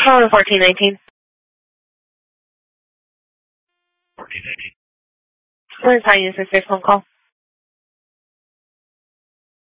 Phone 1419. 1419. What is how you use this phone call?